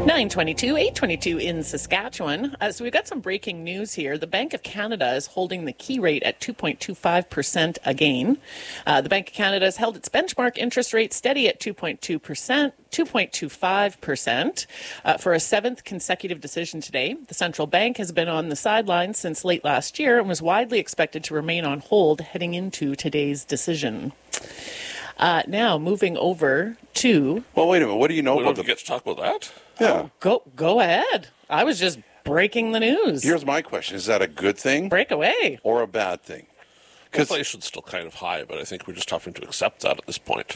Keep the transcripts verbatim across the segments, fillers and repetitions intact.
nine twenty-two, eight twenty-two in Saskatchewan. Uh, so we've got some breaking news here. The Bank of Canada is holding the key rate at two point two five percent again. Uh, the Bank of Canada has held its benchmark interest rate steady at two point two percent. two point two five percent uh, for a seventh consecutive decision today. The central bank has been on the sidelines since late last year and was widely expected to remain on hold heading into today's decision. Uh, now, moving over to... Well, wait a minute. What do you know We about don't the... get to talk about that? Yeah. Oh, go, go ahead. I was just breaking the news. Here's my question. Is that a good thing Break away. or a bad thing? Because Inflation's still kind of high, but I think we're just having to accept that at this point.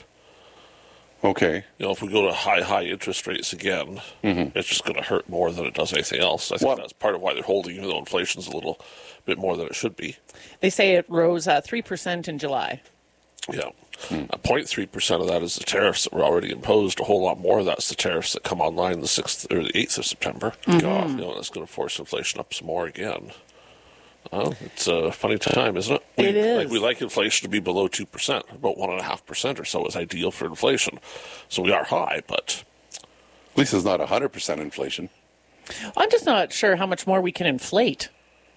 Okay. You know, if we go to high, high interest rates again, Mm-hmm. it's just going to hurt more than it does anything else. I think Well- that's part of why they're holding, even though inflation's a little bit more than it should be. They say it rose uh, three percent in July. Yeah. A zero point three percent of that is the tariffs that were already imposed. A whole lot more of that's the tariffs that come online the sixth or the eighth of September. God, you know, that's going to force inflation up some more again. Well, it's a funny time, isn't it? We, It is. Like, we like inflation to be below two percent. About one point five percent or so is ideal for inflation. So we are high, but at least it's not one hundred percent inflation. I'm just not sure how much more we can inflate.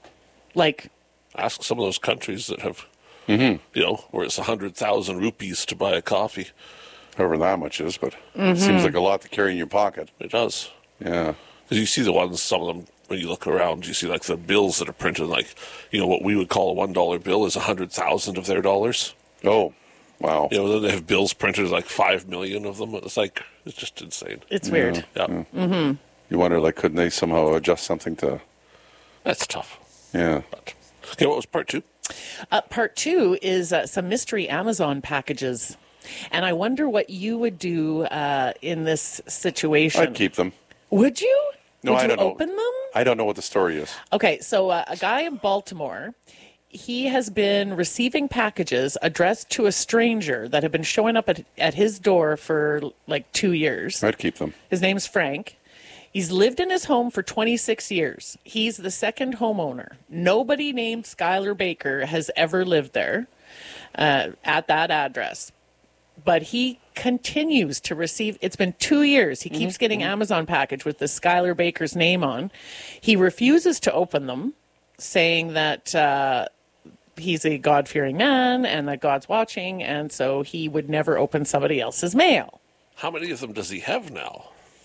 Like, ask some of those countries that have, you know, where it's one hundred thousand rupees to buy a coffee. However that much is, but it seems like a lot to carry in your pocket. It does. Yeah. Because you see the ones, some of them, when you look around, you see like the bills that are printed, like, you know, what we would call a one dollar bill is one hundred thousand of their dollars. Oh, wow. You know, then they have bills printed like five million of them. It's like, it's just insane. it's weird. Yeah. You wonder, like, couldn't they somehow adjust something to... That's tough. Yeah. But, okay, what was part two? Uh, part two is uh, some mystery Amazon packages. And I wonder what you would do uh, in this situation. I'd keep them. Would you? No, would I you don't know. open them? I don't know what the story is. Okay, so uh, a guy in Baltimore, he has been receiving packages addressed to a stranger that have been showing up at, at his door for like two years. I'd keep them. His name's Frank. He's lived in his home for twenty-six years. He's the second homeowner. Nobody named Skylar Baker has ever lived there uh, at that address. But he continues to receive, it's been two years. He keeps getting Amazon package with the Skylar Baker's name on. He refuses to open them, saying that uh, he's a God-fearing man and that God's watching, and so he would never open somebody else's mail. How many of them does he have now?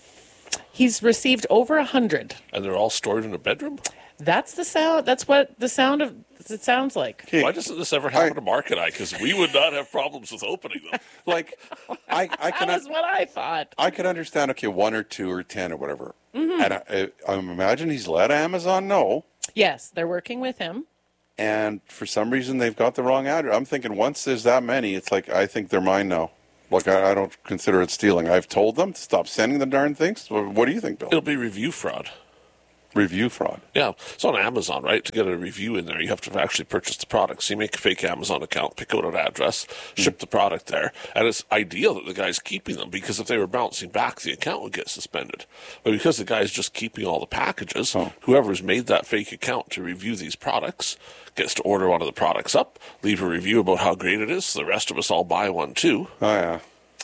He's received over a hundred. And they're all stored in a bedroom? That's the sound. That's what the sound of it sounds like. Okay. Why doesn't this ever happen I- to Mark and I? Because we would not have problems with opening them. Like, I, I That can... was what I thought. I could understand, okay, one or two or ten or whatever. And I, I, I imagine he's let Amazon know, Yes, they're working with him. and for some reason they've got the wrong address. I'm thinking once there's that many, it's like, I think they're mine now. Like, I, I don't consider it stealing. I've told them to stop sending the darn things. What, what do you think, Bill? It'll be review fraud. Review fraud. Yeah, it's on Amazon, right? To get a review in there, you have to actually purchase the product. So you make a fake Amazon account, pick out an address, ship the product there, and it's ideal that the guy's keeping them because if they were bouncing back, the account would get suspended. But because the guy's just keeping all the packages, Oh. whoever's made that fake account to review these products gets to order one of the products up, leave a review about how great it is, so the rest of us all buy one too. Oh, yeah.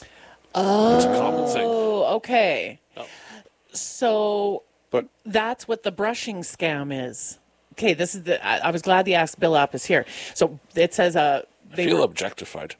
It's a common thing. Oh, okay. Oh. So But that's what the brushing scam is. Okay, this is the. I, I was glad the Ask Bill app is here. So it says uh, I they feel were, objectified.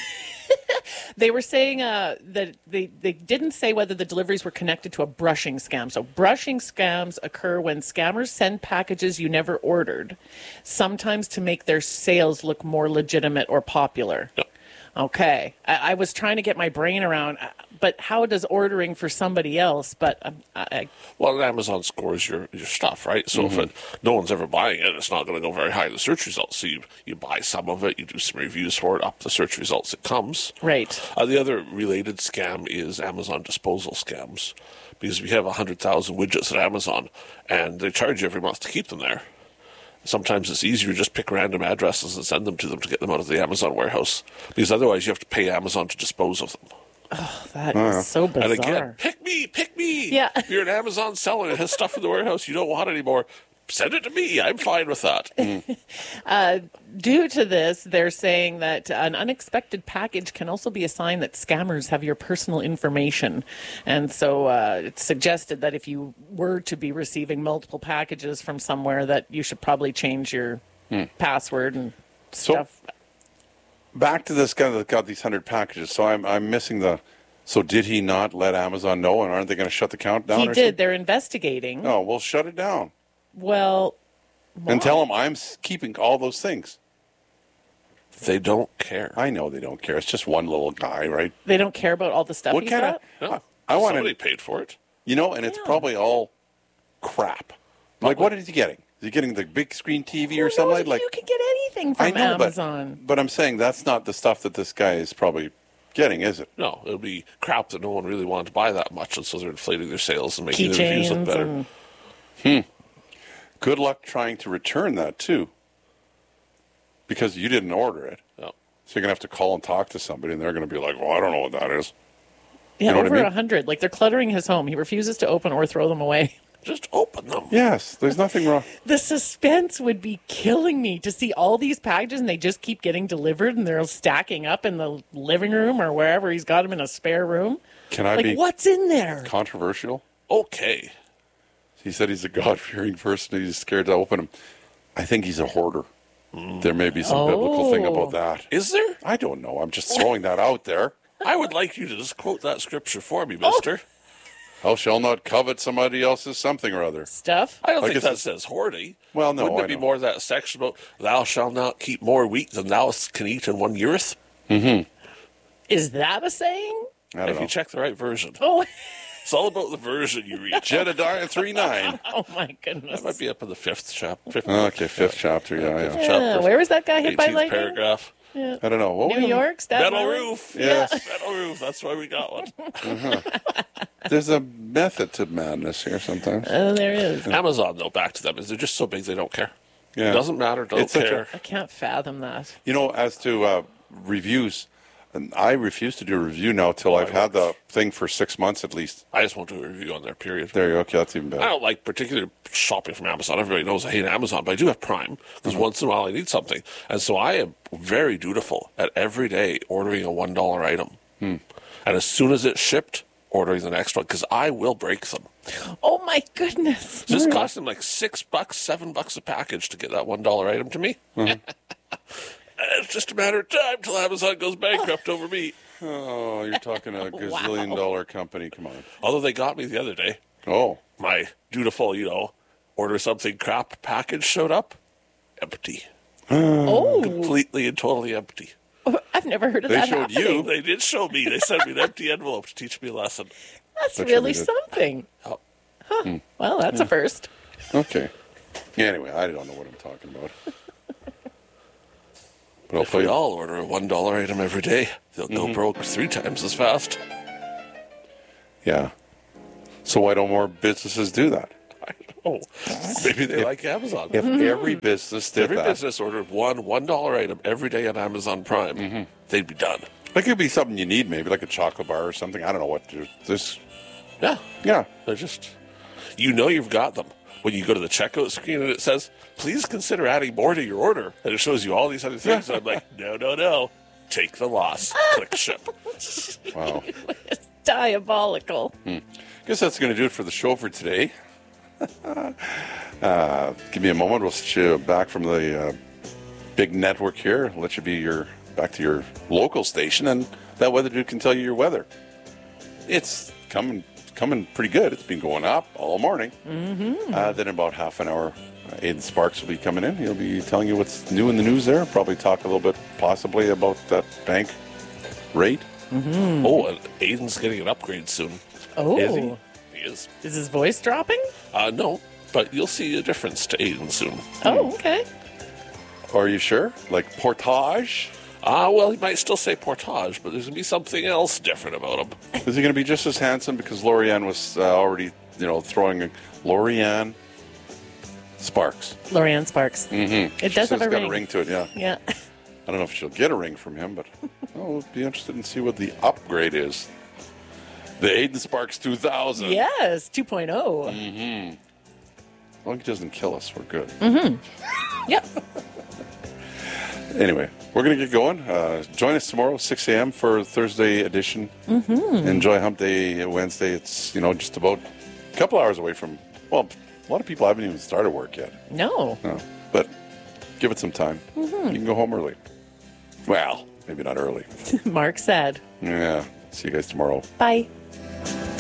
they were saying uh, that they, they didn't say whether the deliveries were connected to a brushing scam. So brushing scams occur when scammers send packages you never ordered, sometimes to make their sales look more legitimate or popular. Yep. Okay, I, I was trying to get my brain around, uh, but how does ordering for somebody else? But um, I, I, Well, Amazon scores your, your stuff, right? So if it, no one's ever buying it, it's not going to go very high in the search results. So you, you buy some of it, you do some reviews for it, up the search results it comes. right. Uh, the other related scam is Amazon disposal scams, because we have one hundred thousand widgets at Amazon, and they charge you every month to keep them there. Sometimes it's easier to just pick random addresses and send them to them to get them out of the Amazon warehouse, because otherwise you have to pay Amazon to dispose of them. That is so bizarre. And again, pick me, pick me. Yeah. If you're an Amazon seller that has stuff in the warehouse you don't want anymore, send it to me. I'm fine with that. Due to this, they're saying that an unexpected package can also be a sign that scammers have your personal information. And so uh, it's suggested that if you were to be receiving multiple packages from somewhere, that you should probably change your password and So- stuff. Back to this guy that got these hundred packages. So I'm I'm missing the. So did he not let Amazon know, and aren't they going to shut the count down? He or did. something? They're investigating. No, well, shut it down Well, and tell him I'm s- keeping all those things. They don't care. I know they don't care. It's just one little guy, right? they don't care about all the stuff What he's kind got. of? No, I, I want somebody to, paid for it. you know, and it's Yeah. probably all crap. Like, what is he getting? Is he getting the big screen T V or Who something knows? like? You can get anything from I know, Amazon. but but I'm saying that's not the stuff that this guy is probably getting, is it? No, it'll be crap that no one really wanted to buy that much, and so they're inflating their sales and making the reviews look Keychains better. and Good luck trying to return that too, because you didn't order it. No. So you're gonna have to call and talk to somebody, and they're gonna be like, "Well, I don't know what that is." yeah, know what I over a mean? hundred. Like they're cluttering his home. He refuses to open or throw them away. Just open them. Yes, there's nothing wrong. The suspense would be killing me to see all these packages and they just keep getting delivered and they're stacking up in the living room or wherever he's got them in a spare room. Can I Like, be what's in there? controversial? Okay. He said he's a God-fearing person. He's scared to open them. I think he's a hoarder. There may be some biblical thing Oh. about that. Is there? I don't know. I'm just throwing that out there. I would like you to just quote that scripture for me, mister. Thou shalt not covet somebody else's something or other. Stuff. I don't I think guess that it's- says hoarding. Well, no, Wouldn't it I be know. more that section about thou shalt not keep more wheat than thou can eat in one yearth? Is that a saying? I don't If know. you check the right version. Oh, It's all about the version you read. Jedediah three nine. oh my goodness. That might be up in the fifth chapter. Fifth Okay, fifth chapter. Yeah, yeah. Yeah, chapter. where was that guy hit by eighteenth lightning? paragraph. I don't know. What New we- York? Staten Metal Island? roof. Yes. Metal roof. That's why we got one. There's a method to madness here sometimes. Oh, there is. Amazon, though, back to them, is they're just so big they don't care. Yeah. Doesn't matter. Don't It's such a- care. I can't fathom that. You know, as to uh, reviews, and I refuse to do a review now till Oh, I've I had the thing for six months at least. I just won't do a review on their period. There you go. Okay, that's even I better. don't like particular shopping from Amazon. Everybody knows I hate Amazon, but I do have Prime because Mm-hmm. once in a while I need something. And so I am very dutiful at every day ordering a one dollar item. Hmm. And as soon as it's shipped, ordering the next one because I will break them. Oh my goodness. This cost them like six bucks, seven bucks a package to get that one dollar item to me. Mm-hmm. It's just a matter of time till Amazon goes bankrupt over me. Oh, you're talking a gazillion dollar company. Come on. Although they got me the other day. Oh, My dutiful, you know, order something crap package showed up. Empty. Oh, Completely and totally empty. I've never heard of They that showed happening. you. They did show me. They sent me an empty envelope to teach me a lesson. That's Bet you really they did. something. Oh, Huh. Well, that's a first. okay. Anyway, I don't know what I'm talking about. But I'll if play. we all order a one dollar item every day, they'll go broke three times as fast. Yeah. So why don't more businesses do that? I don't know. Maybe they like Amazon. If every business did Every that, business ordered one one dollar item every day on Amazon Prime, Mm-hmm. they'd be done. that could be something you need, maybe like a chocolate bar or something. I don't know what to, this. Yeah, Yeah. they're just. You know you've got them when you go to the checkout screen and it says, "Please consider adding more to your order," and it shows you all these other things. And I'm like, no, no, no, take the loss. Click ship. Wow. It's diabolical. Guess that's going to do it for the show for today. uh, give me a moment. We'll set you back from the uh, big network here. Let you be your back to your local station, and that weather dude can tell you your weather. It's coming coming pretty good. It's been going up all morning. Mm-hmm. Uh, then in about half an hour, uh, Aiden Sparks will be coming in. He'll be telling you what's new in the news there. Probably talk a little bit, possibly, about that bank rate. Oh, and Aiden's getting an upgrade soon. Oh, Is he? He is. is his voice dropping? Uh, no, but you'll see a difference to Aiden soon. Oh, okay. Are you sure? Like portage? Ah, well, he might still say portage, but there's going to be something else different about him. Is he going to be just as handsome? Because Lorianne was uh, already, you know, throwing a, Lorianne Sparks. Lorianne Sparks. Mm-hmm. It does have a It's got ring. a ring to it, yeah. Yeah. I don't know if she'll get a ring from him, but oh, we'll be interested in see what the upgrade is. The Aiden Sparks two thousand. Yes, two point oh. Mm. long as it doesn't kill us, we're good. Yep. Anyway, we're going to get going. Uh, join us tomorrow, six a.m. for Thursday edition. Mm-hmm. Enjoy Hump Day Wednesday. It's, you know, just about a couple hours away from, well, a lot of people haven't even started work yet. No. No, but give it some time. Mm-hmm. You can go home early. Well, maybe not early. Mark said. Yeah. See you guys tomorrow. Bye.